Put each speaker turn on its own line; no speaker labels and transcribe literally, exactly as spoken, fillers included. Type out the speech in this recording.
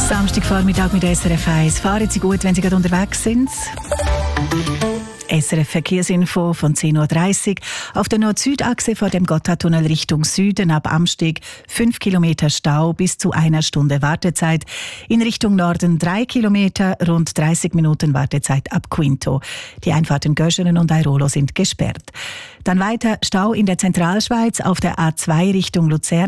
Samstagvormittag mit S R F eins. Fahren Sie gut, wenn Sie gerade unterwegs sind. S R F Verkehrsinfo von zehn Uhr dreißig. Auf der Nord-Süd-Achse vor dem Gotthardtunnel Richtung Süden ab Amsteg fünf Kilometer Stau bis zu einer Stunde Wartezeit. In Richtung Norden drei Kilometer, rund dreißig Minuten Wartezeit ab Quinto. Die Einfahrten Göschenen und Airolo sind gesperrt. Dann weiter Stau in der Zentralschweiz auf der A zwei Richtung Luzern.